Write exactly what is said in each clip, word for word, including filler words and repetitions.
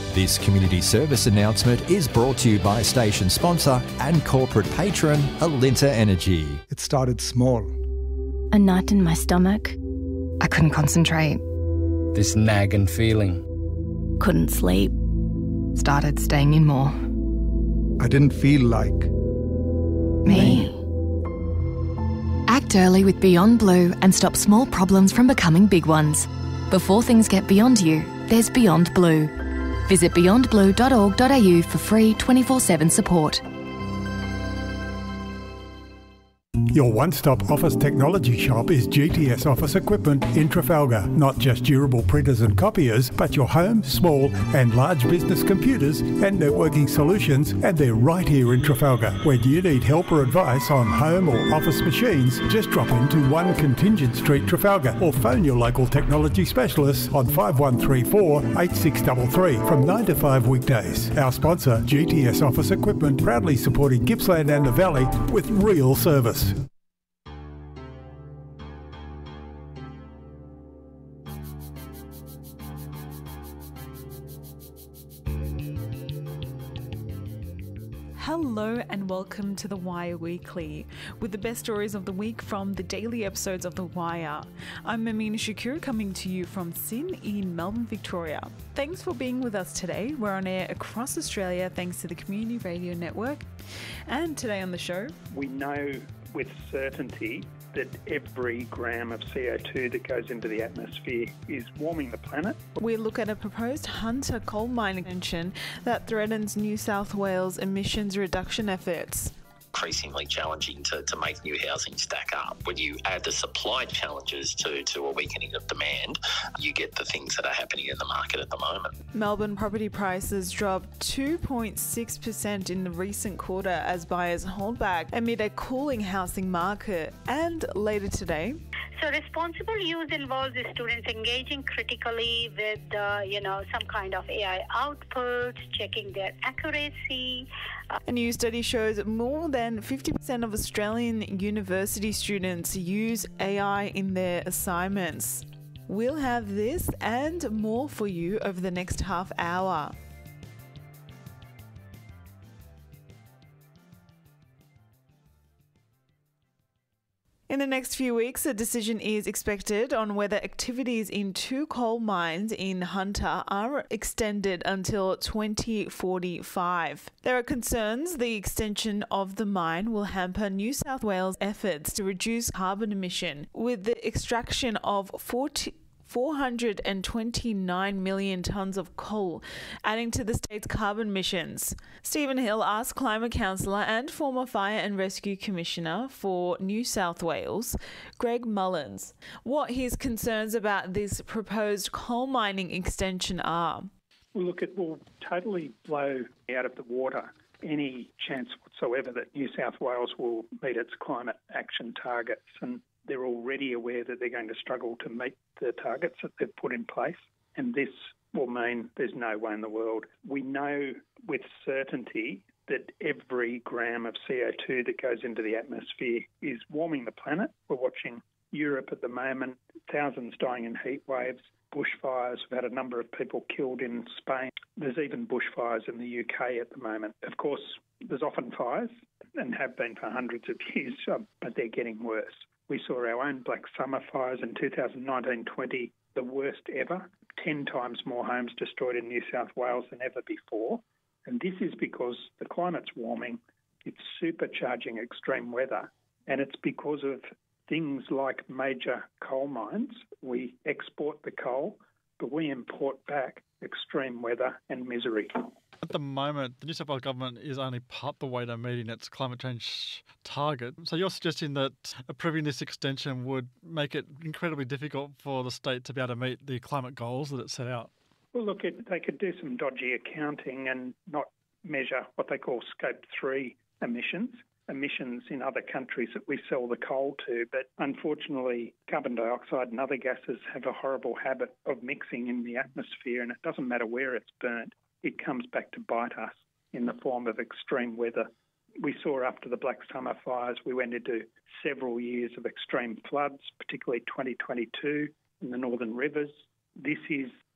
This community service announcement is brought to you by station sponsor and corporate patron Alinta Energy. It started small. A knot in my stomach. I couldn't concentrate. This nagging feeling. Couldn't sleep. Started staying in more. I didn't feel like Me. Act early with Beyond Blue and stop small problems from becoming big ones. Before things get beyond you, there's Beyond Blue. Visit beyond blue dot org dot a u for free twenty-four seven support. Your one-stop office technology shop is G T S Office Equipment in Trafalgar. Not just durable printers and copiers, but your home, small and large business computers and networking solutions, and they're right here in Trafalgar. When you need help or advice on home or office machines, just drop into one Contingent Street, Trafalgar, or phone your local technology specialists on five one three four, eight six three three from nine to five weekdays. Our sponsor, G T S Office Equipment, proudly supporting Gippsland and the Valley with real service. Hello and welcome to The Wire Weekly, with the best stories of the week from the daily episodes of The Wire. I'm Amina Shakur, coming to you from Sin in Melbourne, Victoria. Thanks for being with us today. We're on air across Australia thanks to the Community Radio Network. And today on the show, we know with certainty that every gram of C O two that goes into the atmosphere is warming the planet. we look at a proposed Hunter coal mine extension that threatens New South Wales emissions reduction efforts. Increasingly challenging to, to make new housing stack up. When you add the supply challenges to, to a weakening of demand, you get the things that are happening in the market at the moment. Melbourne property prices dropped two point six percent in the recent quarter as buyers hold back amid a cooling housing market. And later today, so responsible use involves the students engaging critically with, uh, you know, some kind of A I outputs, checking their accuracy. Uh, a new study shows more than fifty percent of Australian university students use A I in their assignments. We'll have this and more for you over the next half hour. In the next few weeks, a decision is expected on whether activities in two coal mines in Hunter are extended until twenty forty-five. There are concerns the extension of the mine will hamper New South Wales' efforts to reduce carbon emission, with the extraction of forty four hundred twenty-nine million tonnes of coal, adding to the state's carbon emissions. Stephen Hill asked Climate Councillor and former Fire and Rescue Commissioner for New South Wales, Greg Mullins, what his concerns about this proposed coal mining extension are. Well, look, it will totally blow out of the water any chance whatsoever that New South Wales will meet its climate action targets, and they're already aware that they're going to struggle to meet the targets that they've put in place, and this will mean there's no way in the world. We know with certainty that every gram of C O two that goes into the atmosphere is warming the planet. We're watching Europe at the moment, thousands dying in heat waves, bushfires. We've had a number of people killed in Spain. There's even bushfires in the U K at the moment. Of course, there's often fires and have been for hundreds of years, but they're getting worse. We saw our own Black Summer fires in two thousand nineteen twenty, the worst ever, ten times more homes destroyed in New South Wales than ever before. And this is because the climate's warming, it's supercharging extreme weather, and it's because of things like major coal mines. We export the coal, but we import back extreme weather and misery. At the moment, the New South Wales government is only part the way to meeting its climate change target. So you're suggesting that approving this extension would make it incredibly difficult for the state to be able to meet the climate goals that it set out? Well, look, it, they could do some dodgy accounting and not measure what they call scope three emissions, emissions in other countries that we sell the coal to. But unfortunately, carbon dioxide and other gases have a horrible habit of mixing in the atmosphere, and it doesn't matter where it's burnt. It comes back to bite us in the form of extreme weather. We saw after the Black Summer fires, we went into several years of extreme floods, particularly twenty twenty-two in the northern rivers. This is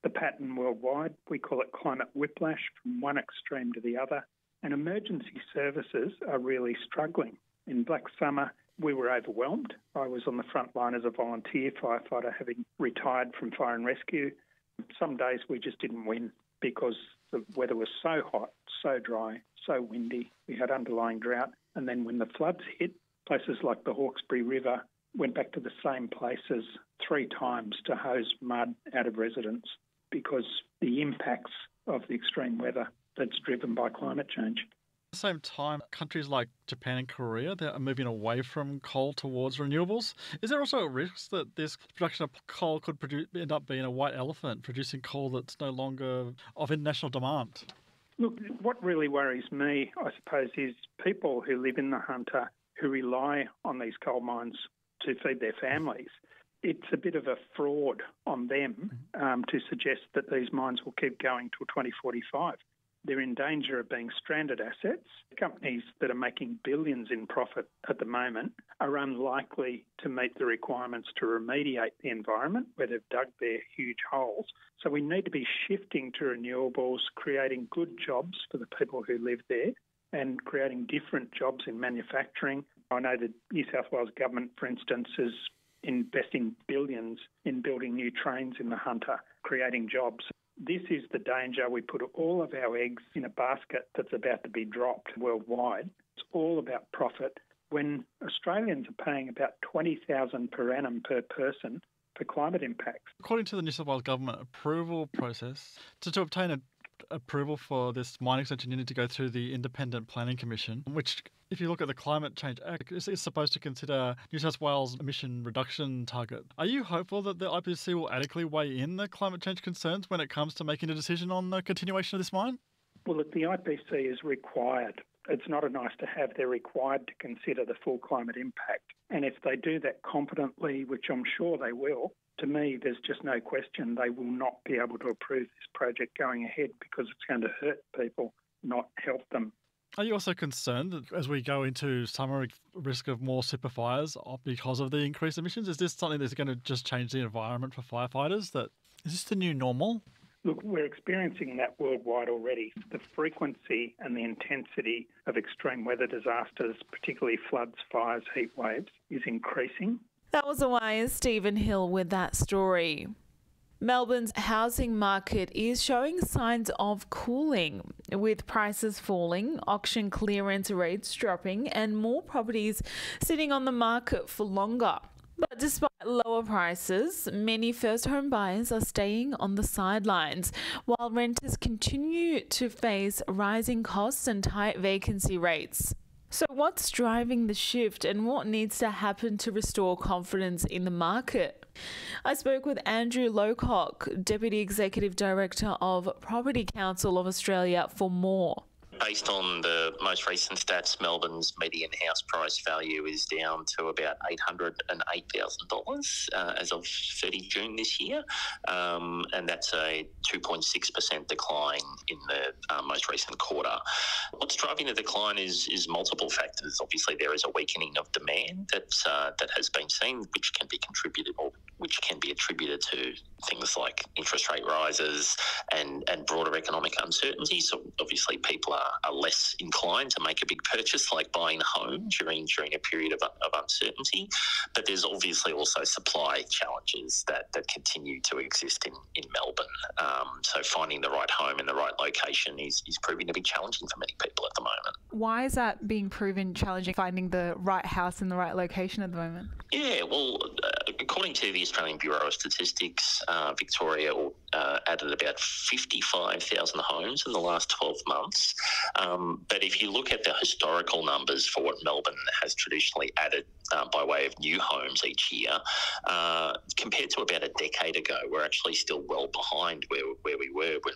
the pattern worldwide. We call it climate whiplash from one extreme to the other. And emergency services are really struggling. In Black Summer, we were overwhelmed. I was on the front line as a volunteer firefighter, having retired from fire and rescue. Some days we just didn't win because the weather was so hot, so dry, so windy. We had underlying drought. And then when the floods hit, places like the Hawkesbury River went back to the same places three times to hose mud out of residents because the impacts of the extreme weather that's driven by climate change. At the same time, countries like Japan and Korea, they are moving away from coal towards renewables. Is there also a risk that this production of coal could produce, end up being a white elephant, producing coal that's no longer of international demand? Look, what really worries me, I suppose, is people who live in the Hunter who rely on these coal mines to feed their families. It's a bit of a fraud on them um, to suggest that these mines will keep going till twenty forty-five. They're in danger of being stranded assets. Companies that are making billions in profit at the moment are unlikely to meet the requirements to remediate the environment where they've dug their huge holes. So we need to be shifting to renewables, creating good jobs for the people who live there and creating different jobs in manufacturing. I know the New South Wales government, for instance, is investing billions in building new trains in the Hunter, creating jobs. This is the danger. We put all of our eggs in a basket that's about to be dropped worldwide. It's all about profit. When Australians are paying about twenty thousand dollars per annum per person for climate impacts. According to the New South Wales government approval process, to, to obtain a approval for this mine extension, you need to go through the Independent Planning Commission, which, if you look at the Climate Change Act, is, is supposed to consider New South Wales emission reduction target. Are you hopeful that the I P C C will adequately weigh in the climate change concerns when it comes to making a decision on the continuation of this mine? Well, look, the I P C C is required. It's not a nice to have. They're required to consider the full climate impact. And if they do that competently, which I'm sure they will, to me, there's just no question they will not be able to approve this project going ahead because it's going to hurt people, not help them. Are you also concerned that as we go into summer, risk of more super fires because of the increased emissions? Is this something that's going to just change the environment for firefighters? That is this the new normal? Look, we're experiencing that worldwide already. The frequency and the intensity of extreme weather disasters, particularly floods, fires, heat waves, is increasing. That was Hawaii Stephen Hill with that story. Melbourne's housing market is showing signs of cooling, with prices falling, auction clearance rates dropping, and more properties sitting on the market for longer. But despite lower prices, many first home buyers are staying on the sidelines, while renters continue to face rising costs and tight vacancy rates. So what's driving the shift and what needs to happen to restore confidence in the market? I spoke with Andrew Lowcock, Deputy Executive Director of Property Council of Australia, for more. Based on the most recent stats, Melbourne's median house price value is down to about eight hundred eight thousand dollars uh, as of thirty June this year, um, and that's a two point six percent decline in the uh, most recent quarter. What's driving the decline is is multiple factors. Obviously, there is a weakening of demand that uh, that has been seen, which can be contributed or which can be attributed to things like interest rate rises and, and broader economic uncertainty. So obviously, people are are less inclined to make a big purchase like buying a home during during a period of, of uncertainty. But there's obviously also supply challenges that, that continue to exist in, in Melbourne. Um, so finding the right home in the right location is, is proving to be challenging for many people at the moment. Why is that being proven challenging, finding the right house in the right location at the moment? Yeah, well, uh, according to the Australian Bureau of Statistics, uh, Victoria uh, added about fifty-five thousand homes in the last twelve months. Um, but if you look at the historical numbers for what Melbourne has traditionally added uh, by way of new homes each year, uh, compared to about a decade ago, we're actually still well behind where, where we were when we were building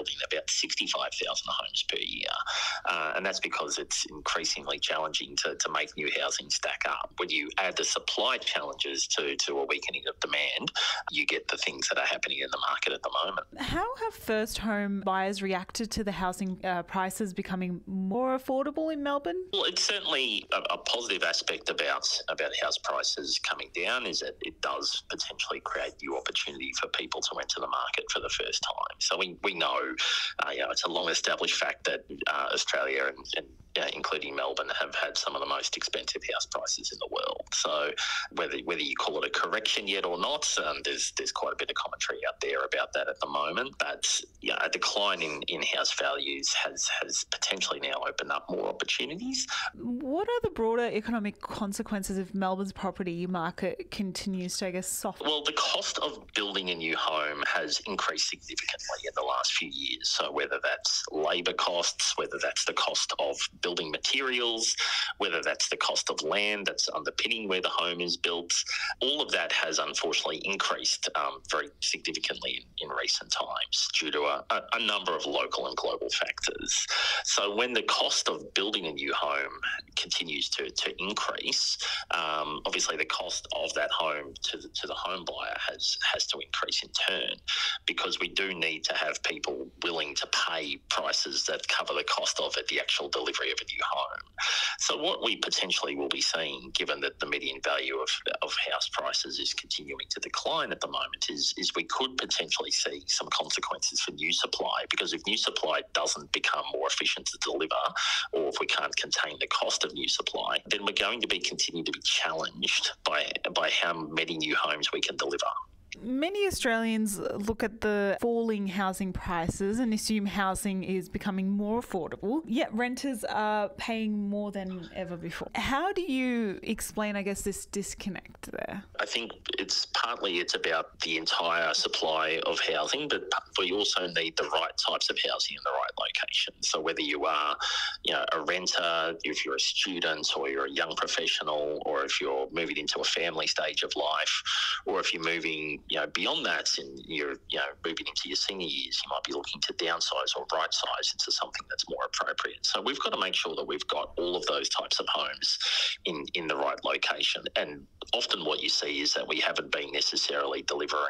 building about sixty-five thousand homes per year. Uh, and that's because it's increasingly challenging to, to make new housing stack up. When you add the supply challenges to, to a weakening of demand, you get the things that are happening in the market at the moment. How have first home buyers reacted to the housing uh, prices becoming more affordable in Melbourne? Well, it's certainly a, a positive aspect about, about house prices coming down is that it does potentially create new opportunity for people to enter the market for the first time. So we, we know, uh, you know, it's a long-established fact that uh, Australia and, and uh, including Melbourne have had some of the most expensive house prices in the world. So whether whether you call it a correction yet or not, um, there's there's quite a bit of commentary out there about that at the moment. But yeah, a decline in, in house values has has potentially now opened up more opportunities. What are the broader economic consequences if Melbourne's property market continues to, I guess, soften? Well, the cost of building a new home has increased significantly in the last few years. So whether that's labour costs, whether that's the cost of building materials, whether that's the cost of land that's underpinning where the home is built, all of that has unfortunately increased um, very significantly in, in recent times due to a, a, a number of local and global factors. So when the cost of building a new home continues to, to increase, um, obviously the cost of that home to the, to the home buyer has, has to increase in turn, because we do need to have people willing to pay prices that cover the cost of it, the actual delivery of a new home. So what we potentially will be seeing, given that the median value of, of house prices is continuing to decline at the moment, is, is we could potentially see some consequences for new supply, because if new supply doesn't become more efficient to deliver, or if we can't contain the cost of new supply, then we're going to be continue to be challenged by, by how many new homes we can deliver. Many Australians look at the falling housing prices and assume housing is becoming more affordable, yet renters are paying more than ever before. How do you explain, I guess, this disconnect there? I think it's partly it's about the entire supply of housing, but we also need the right types of housing in the right location. So whether you are, you know, a renter, if you're a student, or you're a young professional, or if you're moving into a family stage of life, or if you're moving you know, beyond that, and you're, you know, moving into your senior years, you might be looking to downsize or right size into something that's more appropriate. So we've got to make sure that we've got all of those types of homes in, in the right location. And often what you see is that we haven't been necessarily delivering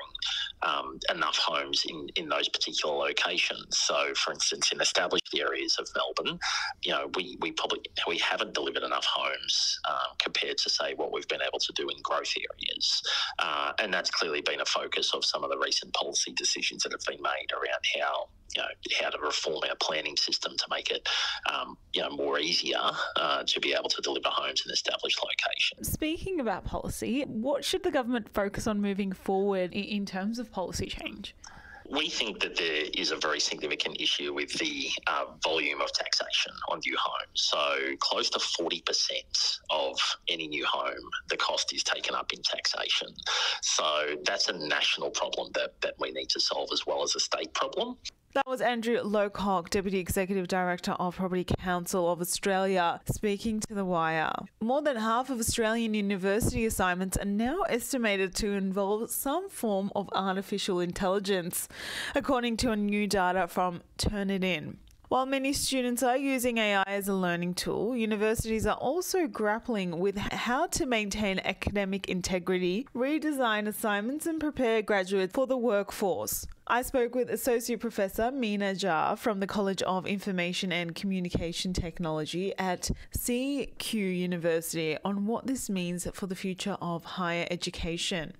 um, enough homes in, in those particular locations. So, for instance, in established areas of Melbourne, you know, we, we probably we haven't delivered enough homes um, compared to, say, what we've been able to do in growth areas. Uh, and that's clearly been a focus of some of the recent policy decisions that have been made around how, you know, how to reform our planning system to make it, um, you know, more easier uh, to be able to deliver homes in established locations. Speaking about policy, what should the government focus on moving forward in, in terms of policy change? We think that there is a very significant issue with the uh, volume of taxation on new homes. So close to forty percent of any new home, the cost is taken up in taxation. So that's a national problem that, that we need to solve as well as a state problem. That was Andrew Lowcock, Deputy Executive Director of Property Council of Australia, speaking to The Wire. More than half of Australian university assignments are now estimated to involve some form of artificial intelligence, according to a new data from Turnitin. While many students are using A I as a learning tool, universities are also grappling with how to maintain academic integrity, redesign assignments and prepare graduates for the workforce. I spoke with Associate Professor Meena Jha from the College of Information and Communication Technology at C Q University on what this means for the future of higher education.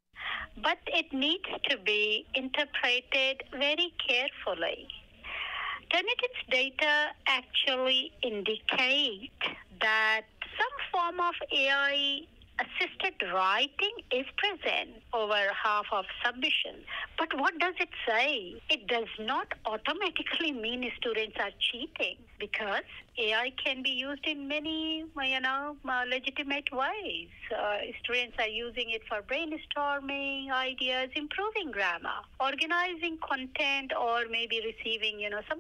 But it needs to be interpreted very carefully. Turnitin's data actually indicate that some form of A I-assisted writing is present over half of submissions. But what does it say? It does not automatically mean students are cheating, because A I can be used in many, you know, legitimate ways. Uh, students are using it for brainstorming ideas, improving grammar, organizing content, or maybe receiving, you know, some